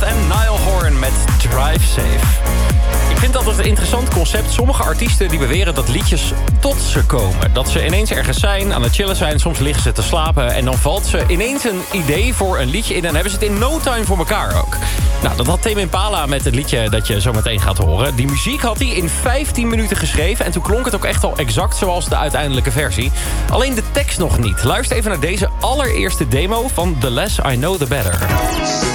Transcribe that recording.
Smith en Niall Horan met Drive Safe. Ik vind altijd een interessant concept. Sommige artiesten die beweren dat liedjes tot ze komen. Dat ze ineens ergens zijn, aan het chillen zijn. Soms liggen ze te slapen en dan valt ze ineens een idee voor een liedje in. En hebben ze het in no time voor elkaar ook. Nou, dat had Tame Impala met het liedje dat je zo meteen gaat horen. Die muziek had hij in 15 minuten geschreven. En toen klonk het ook echt al exact zoals de uiteindelijke versie. Alleen de tekst nog niet. Luister even naar deze allereerste demo van The Less I Know The Better.